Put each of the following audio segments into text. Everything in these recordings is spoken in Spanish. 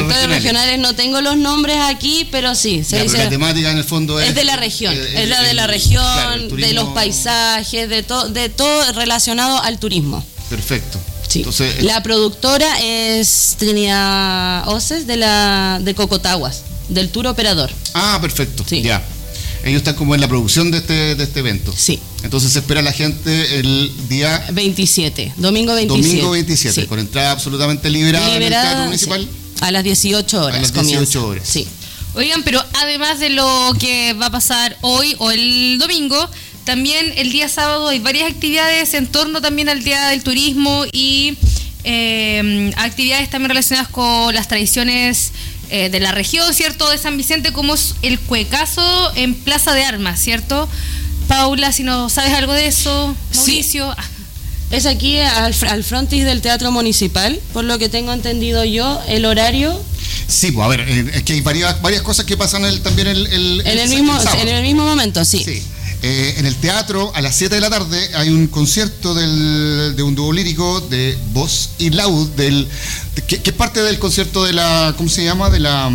directores regionales no tengo los nombres aquí, pero sí. Pero la temática en el fondo es de la región, es la de la región, claro, de los paisajes, de todo relacionado al turismo. Perfecto. Sí. Entonces, la productora es Trinidad Oces de Cocotaguas, del tour operador. Ah, perfecto. Sí. Ya. Ellos están como en la producción de este evento. Sí. Entonces se espera a la gente el día 27, domingo 27. Domingo 27, sí. Con entrada absolutamente liberada en el Teatro Municipal. Sí. A las 18 horas. A las 18 horas. Sí. Oigan, pero además de lo que va a pasar hoy o el domingo, también el día sábado hay varias actividades en torno también al Día del Turismo y actividades también relacionadas con las tradiciones de la región, ¿cierto? De San Vicente, como es el cuecazo en Plaza de Armas, ¿cierto? Paula, si no sabes algo de eso, Mauricio. Sí. Es aquí al frontis del Teatro Municipal, por lo que tengo entendido yo, el horario. Sí, pues a ver, es que hay varias cosas que pasan también en el mismo momento, sí. Sí. En el teatro, a las 7 de la tarde, hay un concierto de un dúo lírico de voz y laúd, que es parte del concierto de la, ¿cómo se llama? De la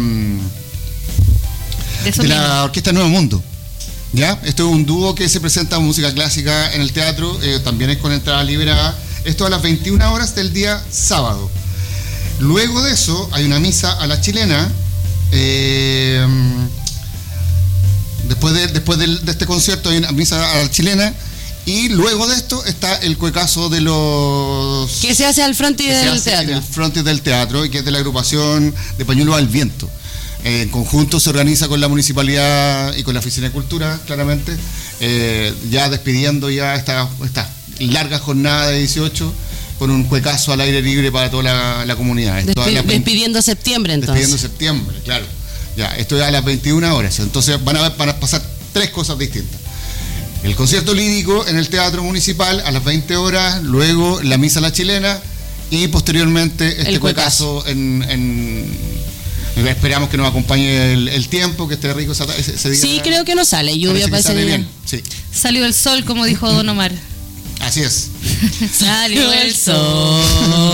Orquesta Nuevo Mundo. ¿Ya? Esto es un dúo que se presenta música clásica en el teatro, también es con entrada liberada. Esto a las 21 horas del día sábado. Luego de eso, hay una misa a la chilena. Después de este concierto hay una misa a la chilena y luego de esto está el cuecazo de los... ¿Qué se hace al frontis del teatro? El frontis del teatro, y que es de la agrupación de Pañuelos al Viento. En conjunto se organiza con la municipalidad y con la Oficina de Cultura, claramente, ya despidiendo ya esta larga jornada de 18 con un cuecazo al aire libre para toda la comunidad. Despidiendo septiembre, entonces. Despidiendo septiembre, claro. Ya, esto es a las 21 horas. Entonces van a pasar tres cosas distintas. El concierto lírico en el Teatro Municipal a las 20 horas, luego la misa a la chilena y posteriormente este cuecazo esperamos que nos acompañe el tiempo, que esté rico ese día. Sí, creo que no sale lluvia para ese día. Bien. Sí. Salió el sol, como dijo Don Omar. Así es. Salió el sol.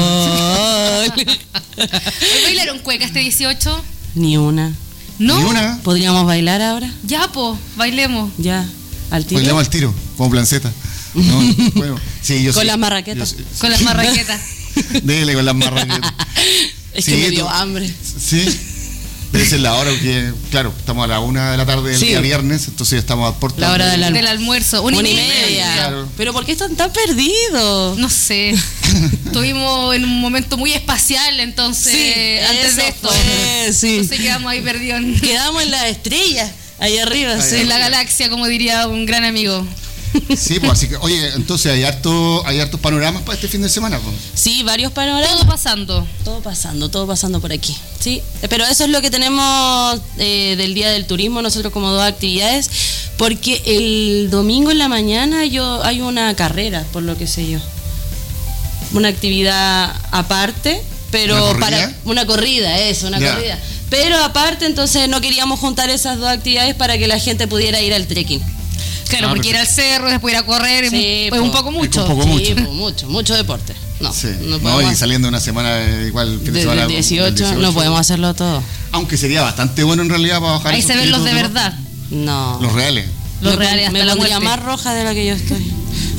¿Bailaron cueca este 18? Ni una. ¿No? ¿Ni una? ¿Podríamos bailar ahora? Ya, bailemos. Ya, al tiro. Bailemos al tiro, como planceta. No, bueno, sí, yo con sí. Las marraquetas. Con las marraquetas. Dele con las marraquetas. Es que me dio hambre. Sí. Debe ser la hora, porque, claro, estamos a la 1 de la tarde del día viernes, entonces estamos a puerta. La hora del almuerzo. 1:30. Claro. ¿Pero por qué están tan perdidos? No sé. Estuvimos en un momento muy espacial, entonces, antes de esto. Entonces quedamos ahí perdidos. Quedamos en las estrellas, ahí arriba. En la galaxia, como diría un gran amigo. Sí, pues así que, oye, entonces hay hartos panoramas para este fin de semana, pues. Sí, varios panoramas. Todo pasando por aquí. Sí, pero eso es lo que tenemos del Día del Turismo, nosotros como dos actividades, porque el domingo en la mañana hay una carrera, por lo que sé yo. Una actividad aparte, pero una corrida. Pero aparte, entonces no queríamos juntar esas dos actividades para que la gente pudiera ir al trekking. Claro, porque ir al cerro, después ir a correr, sí, es un poco mucho. Mucho deporte. No, sí. no y saliendo una semana igual fin de semana, el 18 no podemos hacerlo todo. Aunque sería bastante bueno en realidad para bajar. Ahí se ven los de verdad. No. Los reales. Me pondría más roja de la que yo estoy.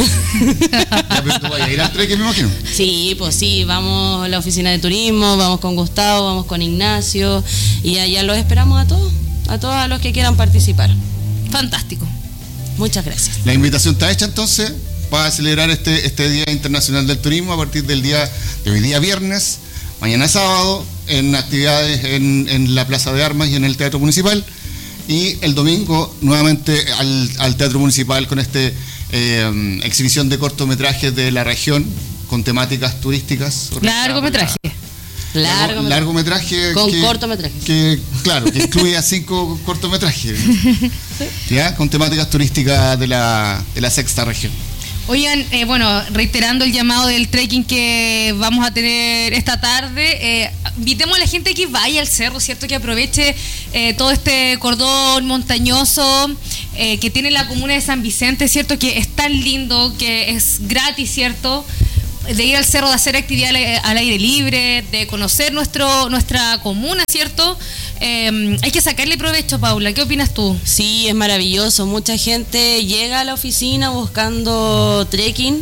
Ya, pero tú vas a ir al trekking, me imagino. Sí, pues sí, vamos a la oficina de turismo, vamos con Gustavo, vamos con Ignacio y allá los esperamos a todos los que quieran participar. Fantástico. Muchas gracias. La invitación está hecha entonces para celebrar este Día Internacional del Turismo a partir del día de hoy día viernes, mañana sábado, en actividades en la Plaza de Armas y en el Teatro Municipal, y el domingo nuevamente al Teatro Municipal con exhibición de cortometrajes de la región con temáticas turísticas. Largometraje con cortometrajes. Que incluye a 5 cortometrajes. ¿Ya? Con temáticas turísticas de la sexta región. Oigan, reiterando el llamado del trekking que vamos a tener esta tarde, invitemos a la gente que vaya al cerro, ¿cierto? Que aproveche todo este cordón montañoso que tiene la comuna de San Vicente, ¿cierto? Que es tan lindo, que es gratis, ¿cierto? de ir al cerro, de hacer actividad al aire libre, de conocer nuestra comuna, ¿cierto? Hay que sacarle provecho, Paula. ¿Qué opinas tú? Sí, es maravilloso. Mucha gente llega a la oficina buscando trekking.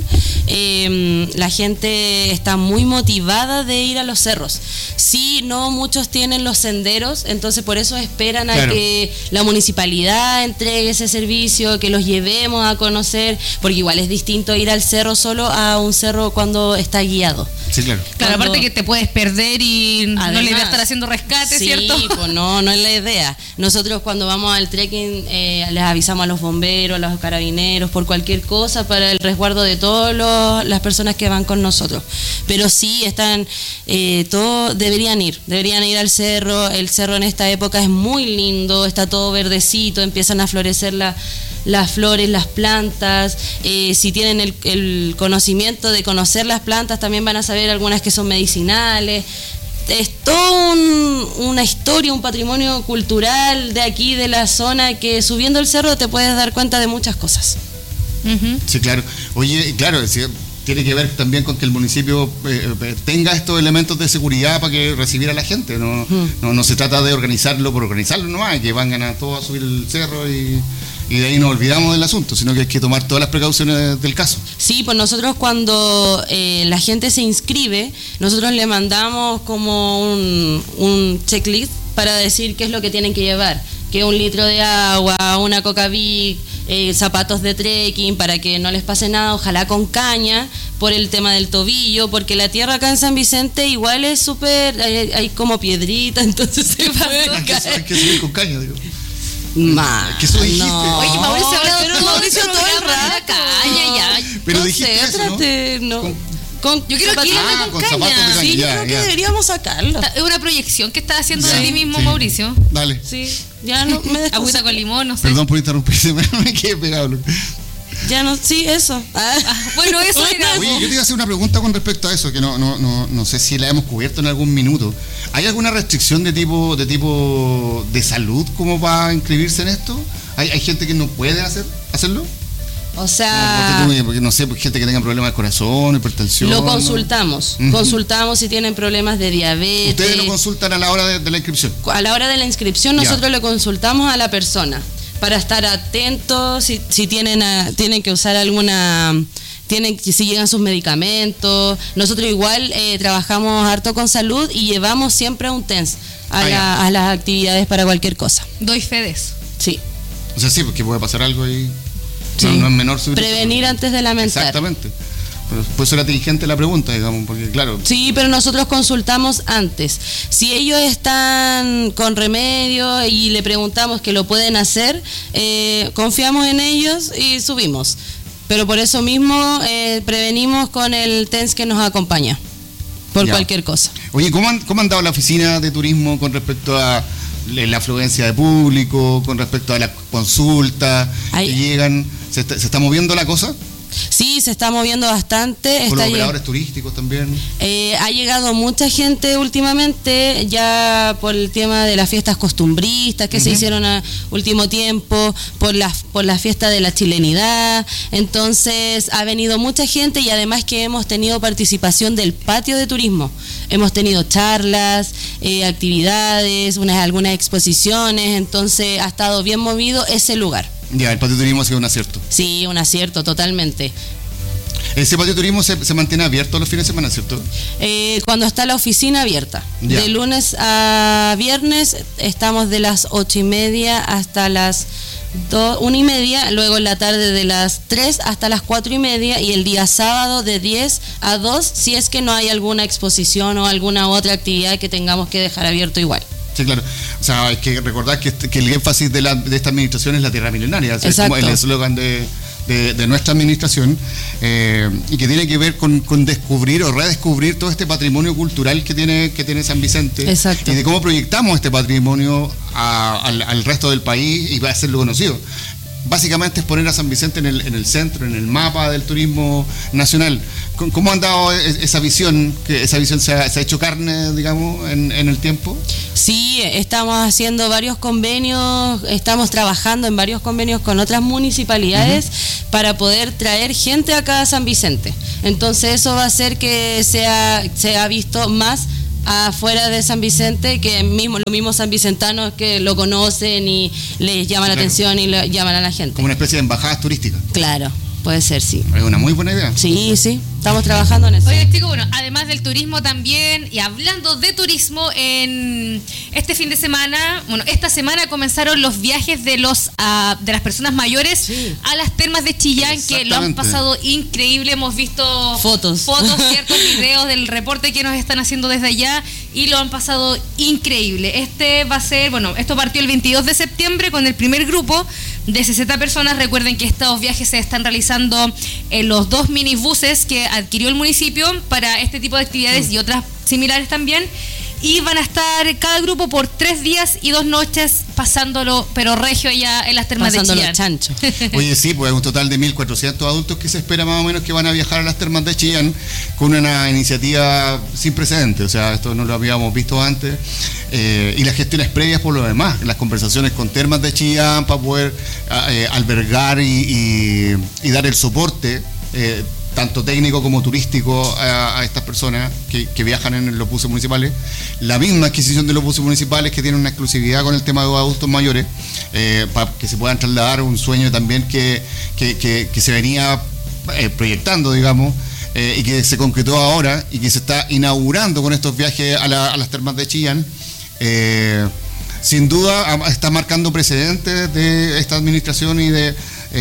La gente está muy motivada de ir a los cerros. Sí, no muchos tienen los senderos, entonces por eso esperan a que la municipalidad entregue ese servicio, que los llevemos a conocer, porque igual es distinto ir al cerro solo a un cerro cuando está guiado. Sí, claro. Claro, aparte que te puedes perder y además, no le voy a estar haciendo rescate, ¿cierto? Sí, pues no es la idea. Nosotros cuando vamos al trekking les avisamos a los bomberos, a los carabineros, por cualquier cosa, para el resguardo de todas las personas que van con nosotros. Pero sí, todos deberían ir al cerro. El cerro en esta época es muy lindo, está todo verdecito, empiezan a florecer las flores, las plantas. Si tienen el conocimiento de conocer las plantas, también van a saber algunas que son medicinales. Es todo una historia, un patrimonio cultural de aquí, de la zona, que subiendo el cerro te puedes dar cuenta de muchas cosas. Uh-huh. Sí, claro. Oye, claro, tiene que ver también con que el municipio tenga estos elementos de seguridad para que recibir a la gente. No se trata de organizarlo por organizarlo nomás, que vengan a todos a subir el cerro y de ahí nos olvidamos del asunto, sino que hay que tomar todas las precauciones del caso. Sí, pues nosotros cuando la gente se inscribe, nosotros le mandamos como un checklist para decir qué es lo que tienen que llevar, que 1 litro de agua, una Coca-Vic, zapatos de trekking para que no les pase nada, ojalá con caña por el tema del tobillo, porque la tierra acá en San Vicente igual es súper, hay como piedrita, entonces se va a caer. Hay que subir con caña, digo. Que eso dijiste. No. Oye, Mauricio, pero Mauricio todo el rato. Caña, ya. Pero dijiste eso, ¿no? Yo quiero que con zapatos de caña. Sí, yo creo que deberíamos sacarlo. Es una proyección que estás haciendo de ti mismo, Mauricio. Dale. Sí, ya no me desconcentré. Agüita con limón, no sé. Perdón por interrumpirse, me quedé pegado. Ya no, sí, eso. Bueno, eso era. Oye, yo te iba a hacer una pregunta con respecto a eso, que no sé si la hemos cubierto en algún minuto. ¿Hay alguna restricción de tipo de salud como para inscribirse en esto? ¿Hay gente que no puede hacerlo? O sea, porque no sé, gente que tenga problemas de corazón, hipertensión. Lo consultamos. ¿No? Consultamos si tienen problemas de diabetes. ¿Ustedes lo consultan a la hora de la inscripción? A la hora de la inscripción nosotros le consultamos a la persona para estar atentos si tienen que usar si llegan sus medicamentos. Nosotros igual trabajamos harto con salud y llevamos siempre un TENS a las actividades para cualquier cosa. Doy fe de eso. Sí. O sea, sí, porque puede pasar algo y sí. No es menor subir. Prevenir antes de lamentar. Exactamente. Por eso era inteligente la pregunta, digamos, porque claro. Sí, pero nosotros consultamos antes. Si ellos están con remedio y le preguntamos que lo pueden hacer, confiamos en ellos y subimos. Pero por eso mismo prevenimos con el TENS que nos acompaña, por cualquier cosa. Oye, ¿cómo ha andado la oficina de turismo con respecto a la afluencia de público, con respecto a las consultas que llegan? ¿Se está moviendo la cosa? Sí, se está moviendo bastante. Con los operadores turísticos también. Ha llegado mucha gente últimamente, ya por el tema de las fiestas costumbristas que se hicieron a último tiempo, por la fiesta de la chilenidad. Entonces ha venido mucha gente y además que hemos tenido participación del patio de turismo. Hemos tenido charlas, actividades, algunas exposiciones, entonces ha estado bien movido ese lugar. Ya, el patio de turismo ha sido un acierto. Sí, un acierto, totalmente. ¿Ese patio de turismo se mantiene abierto los fines de semana, cierto? Cuando está la oficina abierta. Ya. De lunes a viernes estamos de las 8:30 hasta las 1:30, luego en la tarde de las 3 hasta las 4:30 y el día sábado de 10 a 2 si es que no hay alguna exposición o alguna otra actividad que tengamos que dejar abierto igual. Sí, claro. O sea, hay que recordar que el énfasis de esta administración es la tierra milenaria. O sea, es como el eslogan de nuestra administración y que tiene que ver con descubrir o redescubrir todo este patrimonio cultural que tiene San Vicente. Exacto. Y de cómo proyectamos este patrimonio al resto del país y va a hacerlo conocido. básicamente es poner a San Vicente en el centro, en el mapa del turismo nacional. ¿Cómo han dado esa visión? ¿Que esa visión se ha hecho carne, digamos, en el tiempo? Sí, estamos haciendo varios convenios, estamos trabajando en varios convenios con otras municipalidades para poder traer gente acá a San Vicente. Entonces eso va a hacer que sea visto más afuera de San Vicente, que los mismos sanvicentanos que lo conocen y les llama la atención y le llaman a la gente. Como una especie de embajadas turísticas. Claro, puede ser, sí. Es una muy buena idea. Sí, estamos trabajando en eso. Oye, chicos, bueno, además del turismo también, y hablando de turismo, en este fin de semana, esta semana comenzaron los viajes de las personas mayores a las termas de Chillán, que lo han pasado increíble. Hemos visto fotos, ciertos videos del reporte que nos están haciendo desde allá y lo han pasado increíble. Esto partió el 22 de septiembre con el primer grupo de 60 personas. Recuerden que estos viajes se están realizando en los 2 minibuses que adquirió el municipio para este tipo de actividades y otras similares también. Y van a estar cada grupo por 3 días y 2 noches pasándolo, pero regio allá en las termas de Chillán. Chancho. Oye, sí, pues un total de 1.400 adultos que se espera más o menos que van a viajar a las termas de Chillán con una iniciativa sin precedentes. O sea, esto no lo habíamos visto antes. Y las gestiones previas por lo demás, las conversaciones con termas de Chillán para poder albergar y dar el soporte tanto técnico como turístico a estas personas que viajan en los buses municipales. La misma adquisición de los buses municipales, que tienen una exclusividad con el tema de los adultos mayores, para que se puedan trasladar, un sueño también que se venía proyectando, digamos, y que se concretó ahora y que se está inaugurando con estos viajes a las termas de Chillán. Sin duda está marcando precedentes de esta administración y de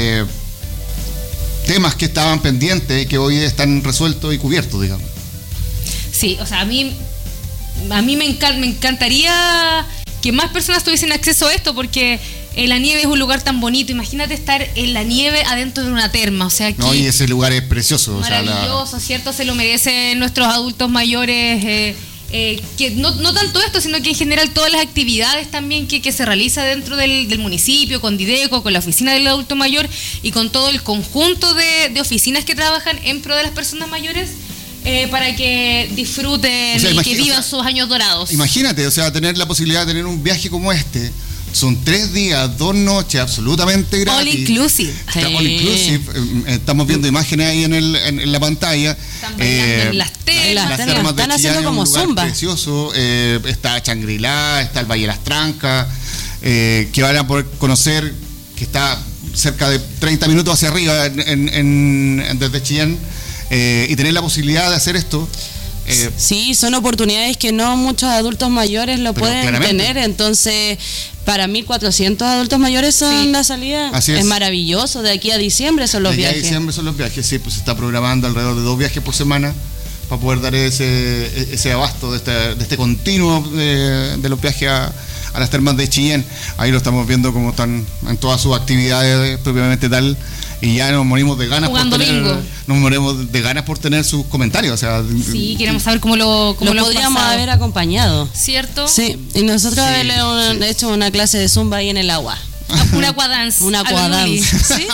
temas que estaban pendientes y que hoy están resueltos y cubiertos, digamos. Sí, o sea, a mí me encantaría que más personas tuviesen acceso a esto, porque la nieve es un lugar tan bonito. Imagínate estar en la nieve adentro de una terma, o sea, no, y ese lugar es precioso. Maravilloso, ¿cierto? Se lo merecen nuestros adultos mayores. Que no tanto esto, sino que en general todas las actividades también que se realiza dentro del municipio, con Dideco, con la oficina del adulto mayor y con todo el conjunto de oficinas que trabajan en pro de las personas mayores, para que disfruten, o sea, que vivan sus años dorados. Imagínate, o sea, tener la posibilidad de tener un viaje como este. Son 3 días, 2 noches, absolutamente gratis. All inclusive. Sí. All inclusive. Estamos viendo imágenes ahí en la pantalla. Están bailando en las termas. Están haciendo como zumba. Precioso. Está Shangri-La, está el Valle de las Trancas, que van a poder conocer, que está cerca de 30 minutos hacia arriba desde Chillán, y tener la posibilidad de hacer esto. Sí, son oportunidades que no muchos adultos mayores lo pueden tener. Entonces, para 1.400 adultos mayores son la salida. Así es maravilloso. De aquí a diciembre son los viajes. De aquí a diciembre son los viajes, sí, pues se está programando alrededor de 2 viajes por semana para poder dar ese abasto de este continuo de los viajes a las termas de Chillán. Ahí lo estamos viendo como están en todas sus actividades propiamente tal. Y ya nos morimos de ganas por tener sus comentarios. O sea, sí, queremos saber cómo lo podríamos haber acompañado. ¿Cierto? Sí, y nosotros haberle hecho una clase de zumba ahí en el agua. Un aquadance. Un aquadance. ¿Sí?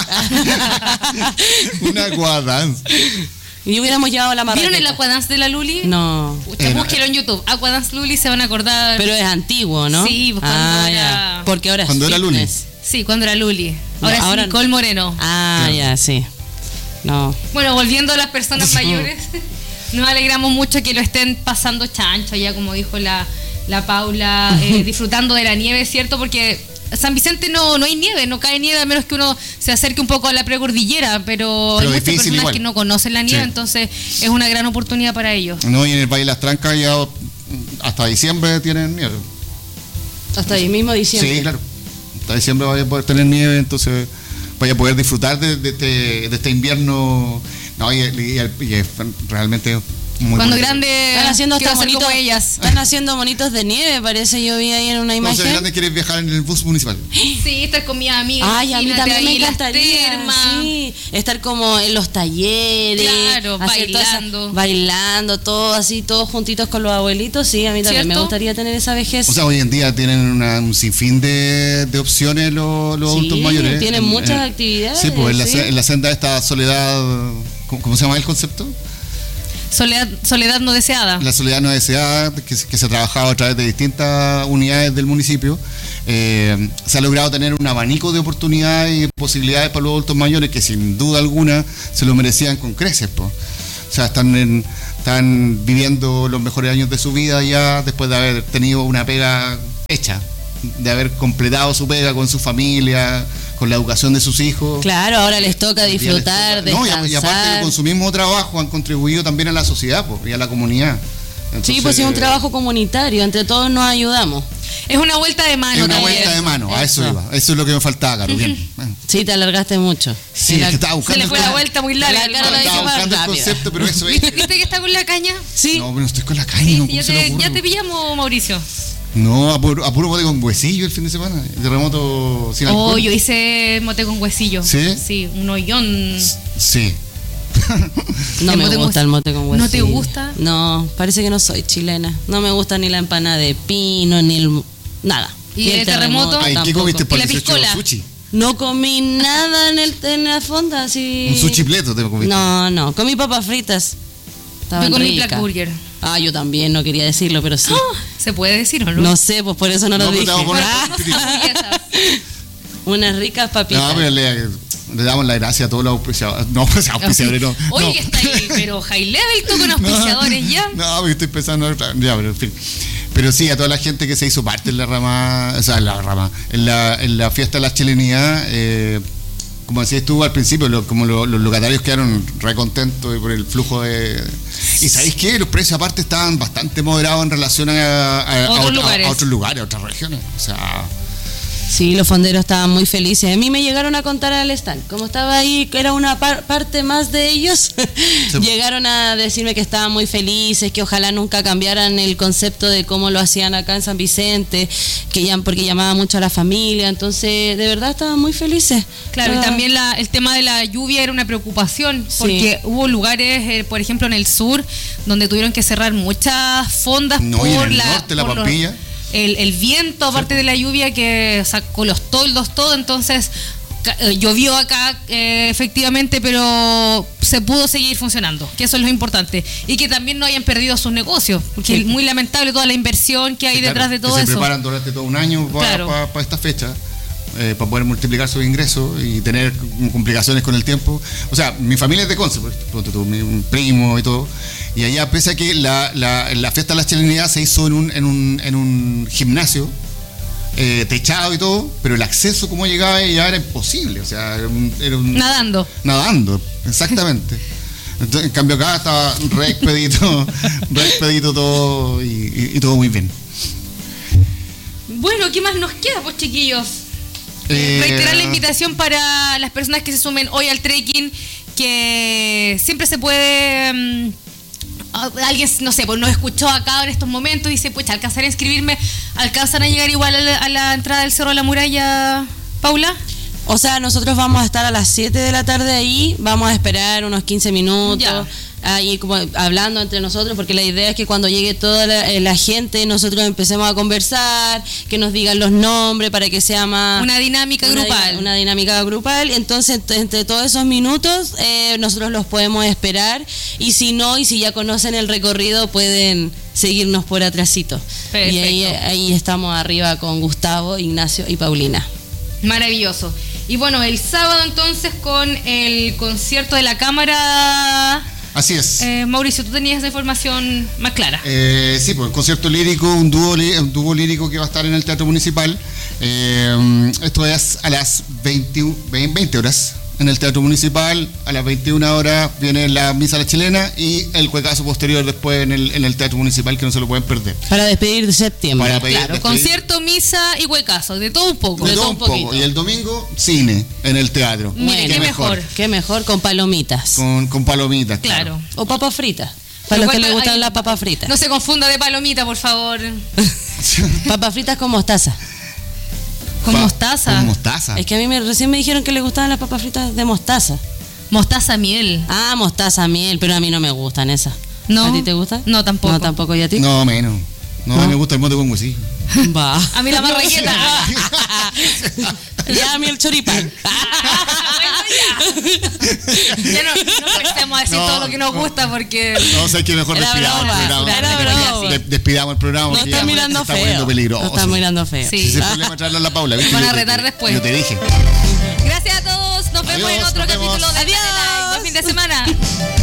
Un aquadance. Y hubiéramos llevado la marraqueta. ¿Vieron el aquadance de la Luli? No. Búsquelo en YouTube. Aquadance Luli, se van a acordar. Pero es antiguo, ¿no? Sí, cuando era... Porque ahora cuando era Luli. Sí, cuando era Luli. Ahora es Nicole Moreno. Claro. Ya, sí. No. Bueno, volviendo a las personas mayores, nos alegramos mucho que lo estén pasando chancho, ya como dijo la Paula, disfrutando de la nieve, ¿cierto? Porque San Vicente no hay nieve, no cae nieve a menos que uno se acerque un poco a la precordillera, pero hay muchas personas igual que no conocen la nieve, entonces es una gran oportunidad para ellos. No, y en el Valle de las Trancas ya hasta diciembre tienen nieve. Hasta el mismo diciembre. Sí, claro. Hasta diciembre vaya a poder tener nieve, entonces vaya a poder disfrutar de este invierno. No, y realmente Cuando bonito. grande Están haciendo hasta quiero ser monitos, como ellas. están haciendo monitos de nieve, parece, yo vi ahí en una Cuando imagen. seas grande quieres viajar en el bus municipal. Sí, estar con mis amigas. Ay, a mí imagínate, también me ahí en las encantaría, termas. sí, estar como en los talleres, Claro, hacer toda esa- bailando. bailando, todo así, todos juntitos con los abuelitos, sí, a mí también me ¿Cierto? gustaría tener esa vejez. O sea, hoy en día tienen un sinfín de opciones los Sí, adultos mayores. tienen muchas actividades, Sí, pues sí. en la senda de esta soledad, ¿cómo se llama el concepto? Soledad no deseada. La soledad no deseada, que se ha trabajado a través de distintas unidades del municipio. Se ha logrado tener un abanico de oportunidades y posibilidades para los adultos mayores que sin duda alguna se lo merecían con creces, po. O sea, están viviendo los mejores años de su vida ya después de haber tenido una pega hecha, de haber completado su pega con su familia, con la educación de sus hijos. Claro, ahora les toca disfrutar, No, descansar. y aparte con su mismo trabajo han contribuido también a la sociedad, po, y a la comunidad. Sí, Entonces, pues es un trabajo comunitario, entre todos nos ayudamos. Es una vuelta de mano es una también. vuelta de mano, a eso Eso. iba. Eso es lo que me faltaba, Caro. Bien. Bueno. Sí, te alargaste mucho. Sí, es que estaba Se buscando le fue la vuelta muy larga. La cara la estaba hice más buscando el rápida. concepto, pero eso es. ¿Viste que está con la caña? Sí, No, pero no estoy con la caña, Sí, no, sí, ¿cómo se le ocurre? ya te pillamos, Mauricio. No, a puro mote con huesillo el fin de semana. Terremoto sin alcohol. Oh, yo hice mote con huesillo. ¿Sí? Sí, un hoyón. Sí. no el me mote con gusta el mote con huesillo. ¿No te gusta? No, parece que no soy chilena. No me gusta ni la empanada de pino, ni el... nada. ¿Y Ni el terremoto? Ay, ¿qué tampoco. comiste ¿Y para la el 18? piscola? Sushi. No comí nada en la fonda, así... Un sushi pleto te comiste. No, comí papas fritas. Estaban Yo comí ricas. Black Burger. Ah, yo también, no quería decirlo, pero sí. ¿Se puede decir o no? No sé, pues por eso no lo No, pero dije. te vamos a poner Ah, No seas hamburguesas. unas ricas papitas. No, pero le damos la gracia a todos los auspiciadores. No, pues auspiciadores no. Oye, no. que está ahí, pero high level tú con auspiciadores ya. No, porque estoy pensando en otra. Ya, pero en fin. Pero sí, a toda la gente que se hizo parte en la rama, o sea, en la fiesta de la chilenidad, como decías tú al principio, como los locatarios quedaron recontentos por el flujo de... Y ¿sabéis qué? Los precios aparte estaban bastante moderados en relación a Otros lugares. otros lugares, a otras regiones. O sea... Sí, los fonderos estaban muy felices. A mí me llegaron a contar al stand. Como estaba ahí, que era una parte más de ellos, llegaron a decirme que estaban muy felices, que ojalá nunca cambiaran el concepto de cómo lo hacían acá en San Vicente, porque llamaba mucho a la familia. Entonces, de verdad estaban muy felices. Claro, y Todas- también el tema de la lluvia era una preocupación, Sí. porque hubo lugares, por ejemplo en el sur, donde tuvieron que cerrar muchas fondas No, y en por el norte, la por los- Pampilla. el viento, aparte de la lluvia, que sacó los toldos, todo, entonces llovió acá efectivamente, pero se pudo seguir funcionando, que eso es lo importante, y que también no hayan perdido sus negocios, porque Sí. es muy lamentable toda la inversión que hay Sí, claro, detrás de todo que eso. se preparan durante todo un año Claro. para esta fecha, para poder multiplicar sus ingresos y tener complicaciones con el tiempo. O sea, mi familia es de Conce, pues, ponte tú, mi primo y todo. Y allá, pese a que la fiesta de la chilenidad se hizo en un gimnasio, techado y todo, pero el acceso como llegaba ya era imposible. O sea, era un Nadando. exactamente. Entonces, en cambio acá estaba re expedito todo y todo muy bien. Bueno, ¿qué más nos queda, pues, chiquillos? Reiterar la invitación para las personas que se sumen hoy al trekking, que siempre se puede... alguien, no sé, pues nos escuchó acá en estos momentos y dice, pues, ¿alcanzaré a inscribirme? ¿Alcanzan a llegar igual a la entrada del Cerro de la Muralla, Paula? O sea, nosotros vamos a estar a las 7 de la tarde ahí, vamos a esperar unos 15 minutos, Ya. ahí como hablando entre nosotros, porque la idea es que cuando llegue toda la gente, nosotros empecemos a conversar, que nos digan los nombres para que sea más... Una dinámica grupal. Una dinámica grupal, entonces entre todos esos minutos nosotros los podemos esperar, y si no, y si ya conocen el recorrido, pueden seguirnos por atrásito. Perfecto. Y ahí estamos arriba con Gustavo, Ignacio y Paulina. Maravilloso. Y bueno, el sábado entonces con el concierto de la Cámara... Así es. Mauricio, tú tenías esa información más clara. Sí, pues el concierto lírico, un dúo lírico que va a estar en el Teatro Municipal. Esto es a las 20 horas en el Teatro Municipal. A las 21 horas viene la misa a la chilena y el cuecazo posterior después en el Teatro Municipal, que no se lo pueden perder. Para despedir de septiembre. Para pedir- Claro, despedir- concierto, misa y huecazo, de todo un poco. de todo un poco. poquito. Y el domingo, cine en el teatro. Mire, qué mejor. Qué mejor con palomitas. Con palomitas. Claro. O papas fritas. Para los que les gustan las papas fritas. No se confunda de palomita, por favor. Papas fritas con mostaza. ¿Con mostaza? Con mostaza. Es que a mí recién me dijeron que les gustaban las papas fritas de mostaza. Mostaza miel. Ah, mostaza miel, pero a mí no me gustan esas. ¿No? ¿A ti te gustan? No, tampoco. No, tampoco. ¿Y a ti? No, menos. No, a mí me gusta el mote con huesí. Va. A mí la marraqueta. Ya, a mí el choripán. Ya no empecemos a decir todo lo que nos gusta porque... No sé qué mejor Era despidamos broma, el programa. era broma. Despidamos el programa No porque está ya mirando se está feo. poniendo peligroso. No está mirando feo. Sí. Si ese problema traerlo a la Paula, ¿viste? Van a Yo te- retar después. Yo te dije. Gracias a todos. Nos vemos Adiós, en otro nos vemos. capítulo de Adiós. Buen fin de semana.